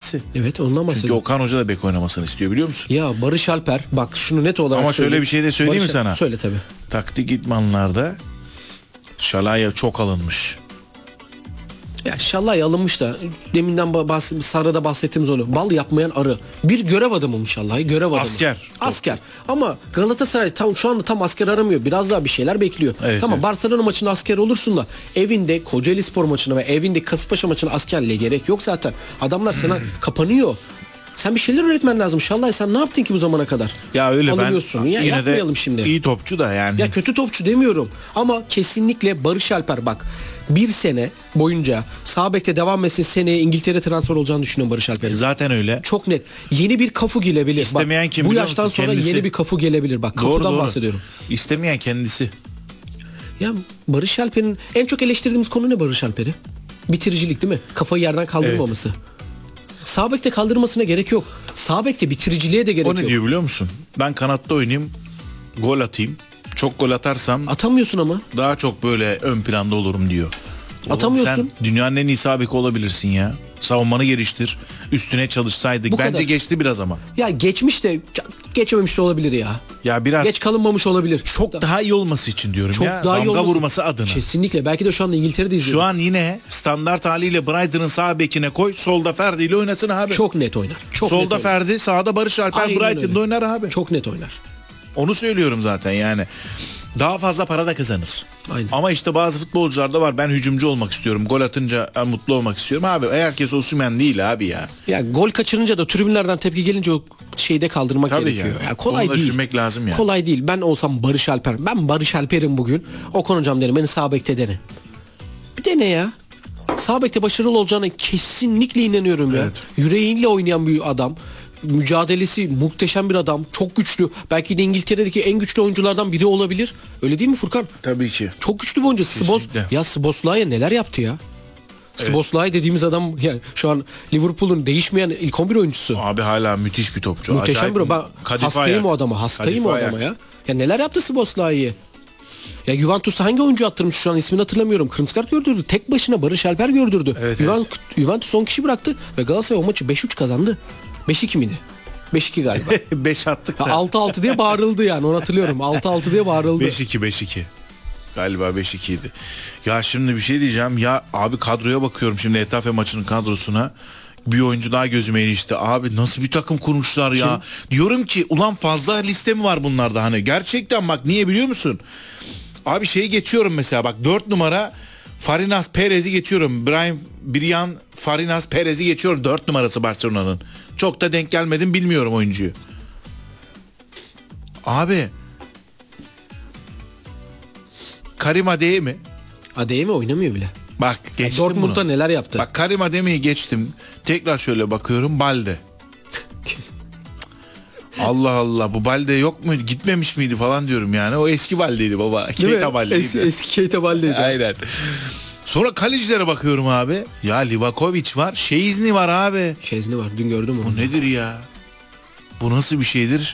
kendisi. Evet, ondan Çünkü bahsediyorum. Okan Hoca da bek oynamasını istiyor, biliyor musun? Ya Barış Alper, bak şunu net olarak Ama şöyle bir şey de söyleyeyim mi sana? Söyle tabii. Taktik idmanlarda Şalaya çok alınmış. Ya Şalay alınmış da deminden Sarı'da bahsettiğimiz onu. Bal yapmayan arı. Bir görev adamı Şalay. Görev adamı. Asker. Ama Galatasaray şu anda tam asker aramıyor. Biraz daha bir şeyler bekliyor. Evet, tamam, evet. Barcelona maçında asker olursun da evinde Kocaelispor maçına ve evinde Kasımpaşa maçına askerliğe gerek yok zaten. Adamlar sana kapanıyor. Sen bir şeyler öğretmen lazım. Şalay, sen ne yaptın ki bu zamana kadar? Ya öyle, alınıyorsun. Ya yine de yapmayalım şimdi. iyi topçu da yani. Ya kötü topçu demiyorum ama kesinlikle Barış Alper, bak bir sene boyunca sağ bekte devam etsin, seneye İngiltere transfer olacağını düşünüyorum Barış Alper'in. Zaten öyle. Çok net. Yeni bir kafu gelebilir. İstemeyen bak, kim bu biliyor yaştan musun? sonra Kendisi. yeni bir kafu gelebilir. Bak kafudan bahsediyorum. İstemeyen kendisi. Ya Barış Alper'in en çok eleştirdiğimiz konu ne Barış Alper'i? Bitiricilik değil mi? Kafayı yerden kaldırmaması. Evet. Sağ bekte kaldırmasına gerek yok. Sağ bekte bitiriciliğe de gerek yok. O ne diyor biliyor musun? Ben kanatta oynayayım, gol atayım. Çok gol atarsam atamıyorsun ama. Daha çok böyle ön planda olurum diyor. Oğlum, atamıyorsun. Sen dünyanın en iyi sağ beki olabilirsin ya. Savunmanı geliştir. Üstüne çalışsaydık. Bence kadar. Geçti biraz ama. Ya geçmiş de geçememiş de olabilir ya. Ya biraz geç kalınmamış olabilir. Çok daha iyi olması için diyorum çok ya. Daha iyi damga vurması adına. Kesinlikle. Belki de şu anda İngiltere'de izliyorum. Şu an yine standart haliyle Brighton'ın sağ bekine koy. Solda Ferdi ile oynasın abi. Çok net oynar. Solda net Ferdi, sağda Barış Alper. Aynen Brighton'da öyle. Oynar abi. Çok net oynar. Onu söylüyorum zaten yani. Daha fazla para da kazanır. Aynen. Ama işte bazı futbolcularda var. Ben hücumcu olmak istiyorum. Gol atınca mutlu olmak istiyorum. Abi herkes Osimhen değil abi ya. Ya gol kaçırınca da tribünlerden tepki gelince o şeyde kaldırmak tabii gerekiyor. Ya. Ya kolay onu değil. Düşünmek lazım ya. Kolay değil. Ben olsam Barış Alper. Ben Barış Alper'im bugün. Okan hocam derim. Beni sağ bekte dene. Bir dene ya. Sağ bekte başarılı olacağına kesinlikle inanıyorum ya. Evet. Yüreğiyle oynayan bir adam. Mücadelesi muhteşem bir adam. Çok güçlü. Belki de İngiltere'deki en güçlü oyunculardan biri olabilir. Öyle değil mi Furkan? Tabii ki. Çok güçlü bir oyuncu. Szoboszlai'ye neler yaptı ya? Evet. Szoboszlai dediğimiz adam yani şu an Liverpool'un değişmeyen ilk 11 oyuncusu. Abi hala müthiş bir topçu. Muhteşem bir. Ben hastayım o adama. Hastayım o adama ya. Ya neler yaptı Szoboszlai'ye? Ya Juventus'ta hangi oyuncu attırmış şu an ismini hatırlamıyorum. Kırmızı kart gördürdü. Tek başına Barış Alper gördürdü. Evet, Juventus 10 kişi bıraktı ve Galatasaray o maçı 5-3 kazandı. 5-2 miydi? 5-2 galiba. 5 attık da. 6-6 diye bağırıldı yani, onu hatırlıyorum. 6-6 diye bağırıldı. 5-2. Galiba 5-2 idi. Ya şimdi bir şey diyeceğim. Ya abi kadroya bakıyorum şimdi, Getafe maçının kadrosuna. Bir oyuncu daha gözüme ilişti. Abi nasıl bir takım kurmuşlar ya. Kim? Diyorum ki ulan fazla liste mi var bunlarda hani. Gerçekten bak, niye biliyor musun? Abi şeyi geçiyorum mesela, bak 4 numara Farinas Perez'i geçiyorum. Brian Farinas Perez'i geçiyorum. 4 numarası Barcelona'nın. Çok da denk gelmedim, bilmiyorum oyuncuyu. Abi Karim Adeyemi. Adeyemi oynamıyor bile. Bak geçtim bunu. Dortmund'da neler yaptı? Bak Karim Adeyemi'yi geçtim. Tekrar şöyle bakıyorum, Balde. Allah Allah, bu Balde yok muydu? Gitmemiş miydi falan diyorum yani. O eski Balde'ydi baba. Keita Balde'ydi. Eski Keita Balde'ydi. Aynen. Sonra kalecilere bakıyorum abi. Ya Livakovic var. Şezni var abi. Şezni var. Dün gördüm onu. Bu nedir ya? Bu nasıl bir şeydir?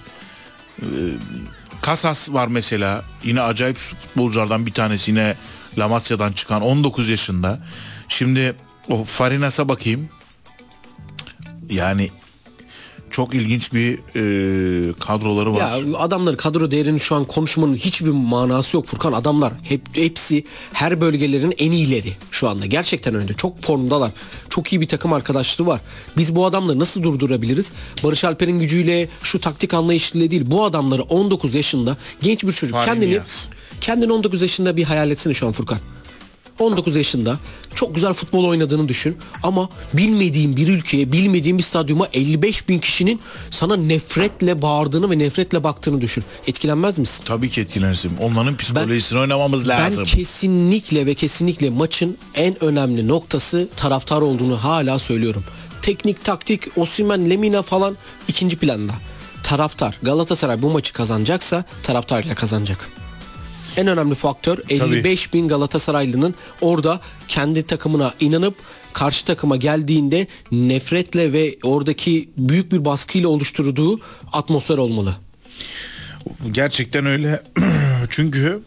Casas var mesela. Yine acayip futbolculardan bir tanesi. Yine La Masia'dan çıkan 19 yaşında. Şimdi o Farinas'a bakayım. Yani çok ilginç bir kadroları var. Ya adamların kadro değerini şu an konuşmanın hiçbir manası yok Furkan. Adamlar hepsi her bölgelerin en iyileri şu anda. Gerçekten öyle. Çok formdalar. Çok iyi bir takım arkadaşlığı var. Biz bu adamları nasıl durdurabiliriz? Barış Alper'in gücüyle, şu taktik anlayışıyla değil. Bu adamları 19 yaşında genç bir çocuk. Kendini 19 yaşında bir hayal etsene şu an Furkan. 19 yaşında çok güzel futbol oynadığını düşün ama bilmediğin bir ülkeye, bilmediğin bir stadyuma 55 bin kişinin sana nefretle bağırdığını ve nefretle baktığını düşün. Etkilenmez misin? Tabii ki etkilenirsin. Onların psikolojisini oynamamız lazım. Ben kesinlikle ve kesinlikle maçın en önemli noktası taraftar olduğunu hala söylüyorum. Teknik, taktik, Osimhen, Lemina falan ikinci planda. Taraftar. Galatasaray bu maçı kazanacaksa taraftarıyla kazanacak. En önemli faktör 55 bin Galatasaraylı'nın orada kendi takımına inanıp karşı takıma geldiğinde nefretle ve oradaki büyük bir baskıyla oluşturduğu atmosfer olmalı. Gerçekten öyle. Çünkü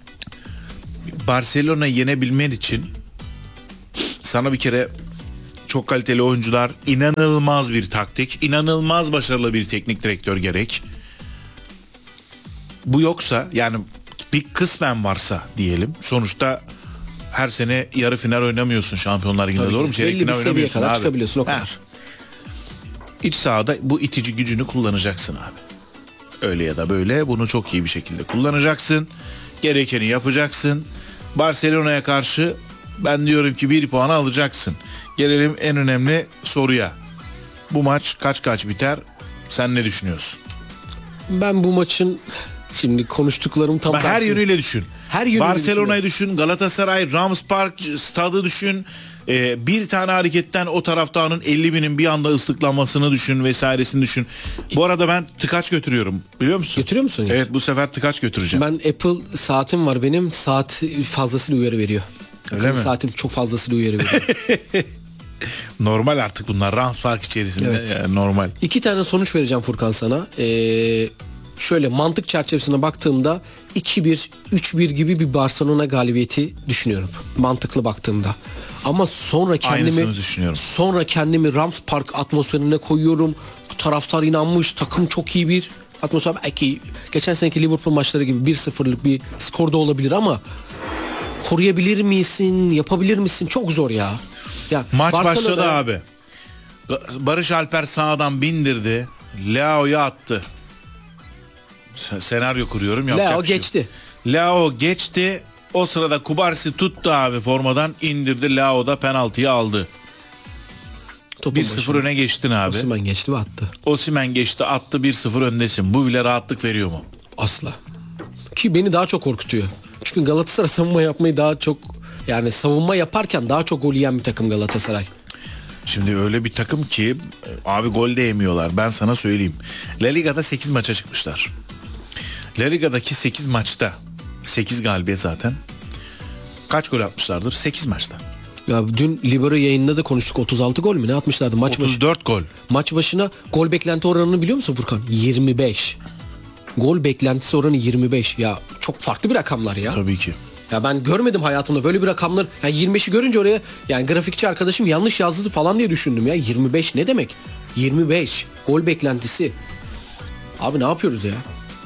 Barcelona'yı yenebilmen için sana bir kere çok kaliteli oyuncular, inanılmaz bir taktik, inanılmaz başarılı bir teknik direktör gerek. Bu yoksa yani bir kısmen varsa diyelim. Sonuçta her sene yarı final oynamıyorsun Şampiyonlar Ligi'nde, doğru mu? Çeyrek Belli bir final seviyeye oynamıyorsun kadar abi. çıkabiliyorsun, o Ha. kadar. İç sahada bu itici gücünü kullanacaksın abi. Öyle ya da böyle bunu çok iyi bir şekilde kullanacaksın. Gerekeni yapacaksın. Barcelona'ya karşı ben diyorum ki 1 puanı alacaksın. Gelelim en önemli soruya. Bu maç kaç biter? Sen ne düşünüyorsun? Ben bu maçın şimdi konuştuklarım tam Bak, her tersi. yönüyle düşün. Her yönüyle Barcelona'yı düşün, Galatasaray, Rams Park stadı düşün. Bir tane hareketten o taraftarın 50.000'in bir anda ıslıklanmasını düşün vesairesini düşün. Bu arada ben tıkaç götürüyorum, biliyor musun? Götürüyor musun? Evet, bu sefer tıkaç götüreceğim. Ben Apple saatim var benim. Saat fazlasıyla uyarı veriyor. Öyle mi? Saatim çok fazlasıyla uyarı veriyor. Normal artık bunlar Rams Park içerisinde, Evet. yani normal. 2 tane sonuç vereceğim Furkan sana. Şöyle mantık çerçevesine baktığımda 2-1, 3-1 gibi bir Barcelona galibiyeti düşünüyorum. Mantıklı baktığımda. Ama sonra Aynısını düşünüyorum. kendimi Rams Park atmosferine koyuyorum. Taraftar inanmış, takım çok iyi bir atmosfer. Belki geçen seneki Liverpool maçları gibi 1-0'lık bir skor da olabilir ama koruyabilir misin, yapabilir misin? Çok zor ya. Ya Maç Barcelona- başladı abi. Barış Alper sağdan bindirdi. Leao'ya attı. Senaryo kuruyorum, yapacak Leo bir şey yok. geçti. Leo geçti. O sırada Kubarsi tuttu abi formadan, indirdi. Leo da penaltıyı aldı. Topun 1-0 başında. öne geçtin abi. Osimhen geçti ve attı. Osimhen geçti, attı, 1-0 öndesin. Bu bile rahatlık veriyor mu? Asla. Ki beni daha çok korkutuyor. Çünkü Galatasaray savunma yapmayı daha çok, yani savunma yaparken daha çok gol yiyen bir takım Galatasaray. Şimdi öyle bir takım ki abi gol de yemiyorlar. Ben sana söyleyeyim. La Liga'da 8 maça çıkmışlar. La Liga'daki 8 maçta 8 galibiyet zaten. Kaç gol atmışlardır? 8 maçta. Ya dün Libero yayında da konuştuk. 36 gol mü ne atmışlardı maç başı? 34 gol. Maç başına gol beklenti oranını biliyor musun Furkan? 25. Gol beklentisi oranı 25. Ya çok farklı bir rakamlar ya. Tabii ki. Ya ben görmedim hayatımda böyle bir rakamlar. Yani 25'i görünce oraya, yani grafikçi arkadaşım yanlış yazdı falan diye düşündüm ya. 25 ne demek? 25 gol beklentisi. Abi ne yapıyoruz ya?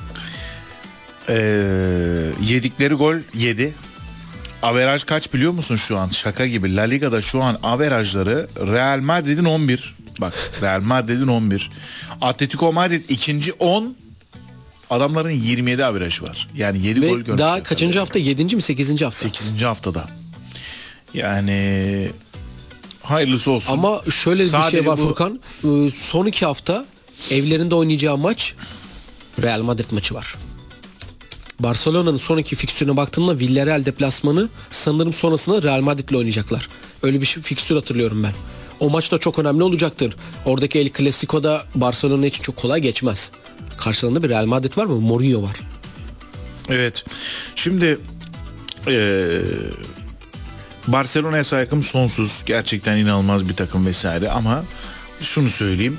Yedikleri gol 7. Averaj kaç biliyor musun şu an? Şaka gibi. La Liga'da şu an averajları Real Madrid'in 11. Bak, Real Madrid'in 11. Atletico Madrid ikinci 10. Adamların 27 averajı var. Yani 7 gol Ve görmüşler. daha kaçıncı hafta? 7. mi 8. hafta? 8. haftada. Yani hayırlısı olsun. Ama şöyle bir Sadece şey var bu- Furkan. Son 2 hafta evlerinde oynayacağı maç Real Madrid maçı var. Barcelona'nın son 2 fikstürüne baktığımda Villarreal deplasmanı, sanırım sonrasında Real Madrid'le oynayacaklar. Öyle bir fikstür hatırlıyorum ben. O maç da çok önemli olacaktır. Oradaki El Clasico'da Barcelona için çok kolay geçmez. Karşılarında bir Real Madrid var mı? Mourinho var. Evet. Şimdi Barcelona'ya saygım sonsuz. Gerçekten inanılmaz bir takım vesaire ama şunu söyleyeyim.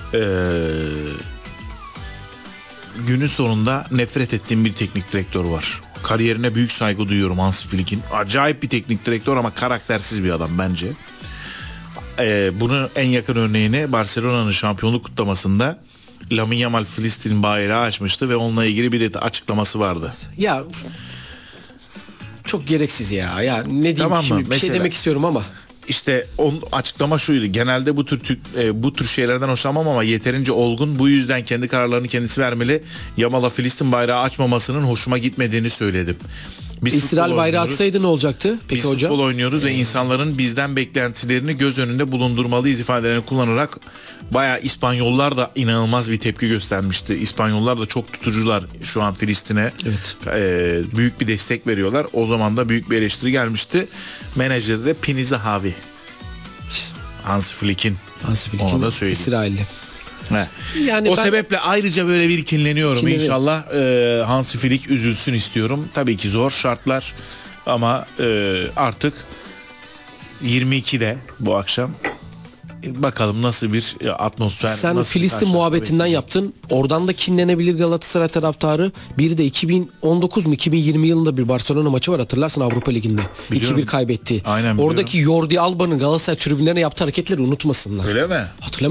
Günün sonunda nefret ettiğim bir teknik direktör var. Kariyerine büyük saygı duyuyorum Hansi Flick'in. Acayip bir teknik direktör ama karaktersiz bir adam bence. Bunu en yakın örneğini Barcelona'nın şampiyonluk kutlamasında Lamine Yamal Filistin bayrağı açmıştı ve onunla ilgili bir de açıklaması vardı. Ya çok gereksiz ya. Ya ne diyeyim Tamam mı? şimdi, bir şey Mesela- demek istiyorum ama İşte onun açıklama şuydu. Genelde bu tür şeylerden hoşlanmam ama yeterince olgun. Bu yüzden kendi kararlarını kendisi vermeli. Yamal'a Filistin bayrağı açmamasının hoşuma gitmediğini söyledim. Biz İsrail futbol bayrağı oynuyoruz. atsaydı ne olacaktı? Peki Biz hocam? futbol oynuyoruz ve insanların bizden beklentilerini göz önünde bulundurmalıyız ifadelerini kullanarak bayağı İspanyollar da inanılmaz bir tepki göstermişti. İspanyollar da çok tutucular şu an Filistin'e. Evet. Büyük bir destek veriyorlar. O zaman da büyük bir eleştiri gelmişti. Menajeri de Pini Zahavi. Hans Flick'in. Hansi Onu Flick'in da söyleyeyim. İsrailli. He. Yani O ben- sebeple ayrıca böyle bir kinleniyorum. Kinleniyorum. İnşallah Hansi Flick üzülsün istiyorum. Tabii ki zor şartlar ama artık 22'de bu akşam bakalım nasıl bir atmosfer. Sen nasıl bir Filistin karşılaşma muhabbetinden bekleyecek. yaptın. Oradan da kinlenebilir Galatasaray taraftarı. Bir de 2019 mu 2020 yılında bir Barcelona maçı var, hatırlarsın, Avrupa Ligi'nde. Biliyorum. 2-1 kaybetti. Aynen biliyorum. Oradaki Jordi Alba'nın Galatasaray tribünlerine yaptığı hareketleri unutmasınlar. Öyle mi? Hatırlamıyor